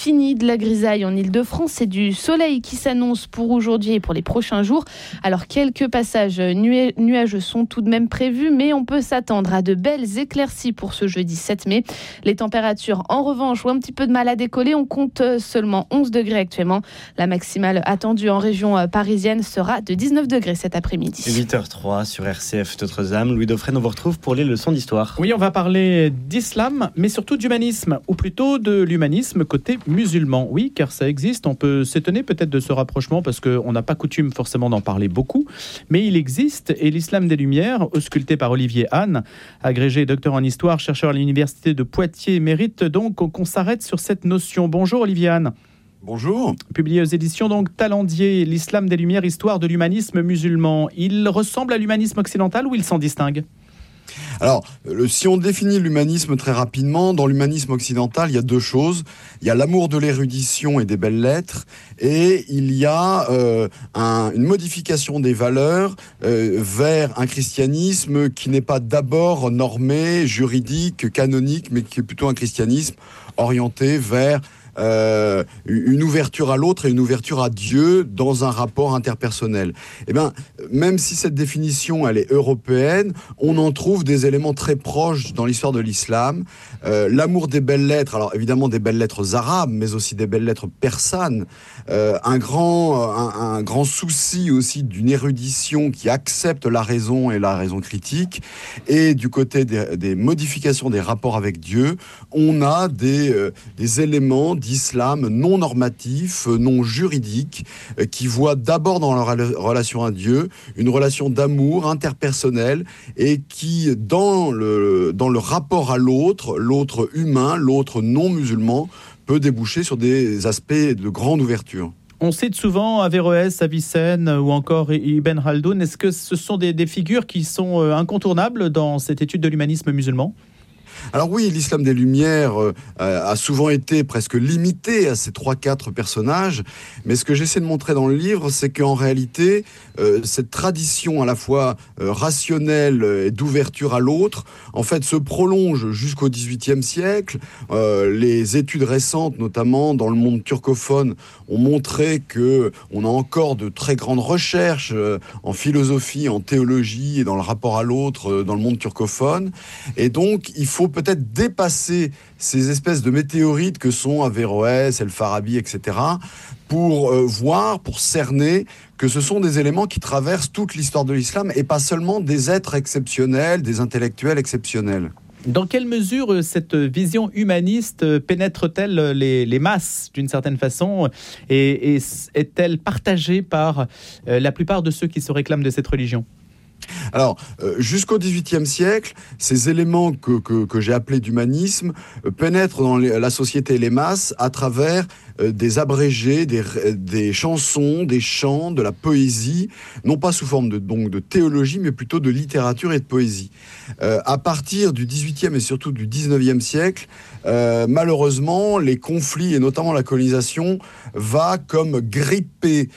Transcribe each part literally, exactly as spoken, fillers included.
fini de la grisaille en Ile-de-France. C'est du soleil qui s'annonce pour aujourd'hui et pour les prochains jours. Alors, quelques passages nu- nuageux sont tout de même prévus, mais on peut s'attendre à de belles éclaircies pour ce jeudi sept mai. Les températures, en revanche, ont un petit peu de mal à décoller. On compte seulement onze degrés actuellement. La maximale attendue en région parisienne sera de dix-neuf degrés cet après-midi. huit heures zéro trois sur R C F Notre-Dame. Louis Dauphren, on vous retrouve pour les leçons d'histoire. Oui, on va parler d'islam, mais surtout d'humanisme, ou plutôt de l'humanisme côté musulman. Oui, car ça existe. On peut s'étonner peut-être de ce rapprochement parce qu'on n'a pas coutume forcément d'en parler beaucoup, mais il existe. Et l'islam des Lumières, ausculté par Olivier Hahn, agrégé docteur en histoire, chercheur à l'université de Poitiers, mérite donc qu'on s'arrête sur cette notion. Bonjour Olivier Hahn. Bonjour. Publié aux éditions donc Talendier, l'islam des Lumières, histoire de l'humanisme musulman. Il ressemble à l'humanisme occidental ou il s'en distingue ? Alors, le, si on définit l'humanisme très rapidement, dans l'humanisme occidental, il y a deux choses. Il y a l'amour de l'érudition et des belles lettres, et il y a euh, un, une modification des valeurs euh, vers un christianisme qui n'est pas d'abord normé, juridique, canonique, mais qui est plutôt un christianisme orienté vers Euh, une ouverture à l'autre et une ouverture à Dieu dans un rapport interpersonnel. Eh bien, même si cette définition elle est européenne, on en trouve des éléments très proches dans l'histoire de l'islam. Euh, l'amour des belles lettres, alors évidemment des belles lettres arabes, mais aussi des belles lettres persanes. Euh, un grand, un, un grand souci aussi d'une érudition qui accepte la raison et la raison critique. Et du côté des, des modifications des rapports avec Dieu, on a des, euh, des éléments d'islam non normatif, non juridique, qui voit d'abord dans leur relation à Dieu une relation d'amour interpersonnel et qui, dans le, dans le rapport à l'autre, l'autre humain, l'autre non musulman, peut déboucher sur des aspects de grande ouverture. On cite souvent Averroès, Avicenne ou encore Ibn Khaldoun. Est-ce que ce sont des, des figures qui sont incontournables dans cette étude de l'humanisme musulman ? Alors oui, l'islam des Lumières euh, a souvent été presque limité à ces trois quatre personnages, mais ce que j'essaie de montrer dans le livre, c'est qu'en réalité, euh, cette tradition à la fois euh, rationnelle et d'ouverture à l'autre, en fait, se prolonge jusqu'au dix-huitième siècle. Euh, les études récentes, notamment dans le monde turcophone, ont montré que on a encore de très grandes recherches euh, en philosophie, en théologie et dans le rapport à l'autre euh, dans le monde turcophone. Et donc, il faut peut-être dépasser ces espèces de météorites que sont Averroès, El-Farabi, et cetera, pour euh, voir, pour cerner que ce sont des éléments qui traversent toute l'histoire de l'islam et pas seulement des êtres exceptionnels, des intellectuels exceptionnels. Dans quelle mesure cette vision humaniste pénètre-t-elle les, les masses d'une certaine façon et, et est-elle partagée par euh, la plupart de ceux qui se réclament de cette religion ? Alors, euh, jusqu'au dix-huitième siècle, ces éléments que, que, que j'ai appelés d'humanisme euh, pénètrent dans les, la société et les masses à travers euh, des abrégés, des, des chansons, des chants, de la poésie, non pas sous forme de, donc, de théologie, mais plutôt de littérature et de poésie. Euh, à partir du dix-huitième et surtout du dix-neuvième siècle, euh, malheureusement, les conflits et notamment la colonisation va comme gripper,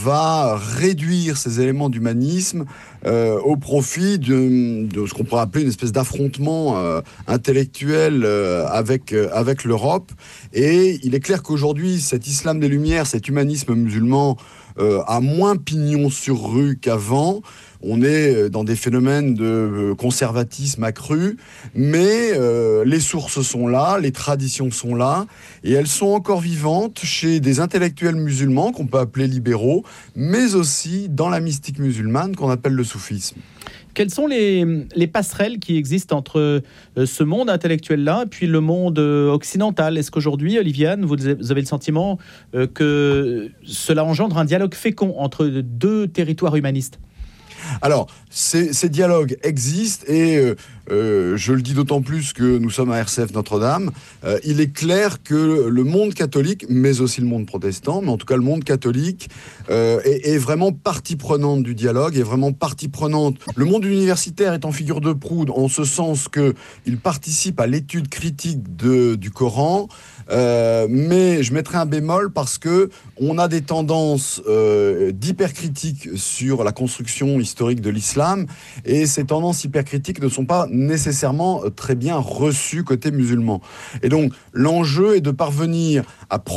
va réduire ces éléments d'humanisme euh, au profit de, de ce qu'on pourrait appeler une espèce d'affrontement euh, intellectuel euh, avec, euh, avec l'Europe. Et il est clair qu'aujourd'hui, cet islam des Lumières, cet humanisme musulman euh, a moins pignon sur rue qu'avant. On est dans des phénomènes de conservatisme accru, mais euh, les sources sont là, les traditions sont là, et elles sont encore vivantes chez des intellectuels musulmans qu'on peut appeler libéraux, mais aussi dans la mystique musulmane qu'on appelle le soufisme. Quelles sont les, les passerelles qui existent entre euh, ce monde intellectuel-là et puis le monde euh, occidental ? Est-ce qu'aujourd'hui, Oliviane, vous avez le sentiment euh, que cela engendre un dialogue fécond entre deux territoires humanistes ? Alors, ces, ces dialogues existent et euh, euh, je le dis d'autant plus que nous sommes à R C F Notre-Dame. Euh, il est clair que le monde catholique, mais aussi le monde protestant, mais en tout cas le monde catholique, euh, est, est vraiment partie prenante du dialogue, est vraiment partie prenante. Le monde universitaire est en figure de proue en ce sens qu'il participe à l'étude critique de, du Coran, euh, mais je mettrai un bémol parce que on a des tendances euh, d'hypercritique sur la construction historique de l'islam, et ces tendances hypercritiques ne sont pas nécessairement très bien reçues côté musulman. Et donc, l'enjeu est de parvenir à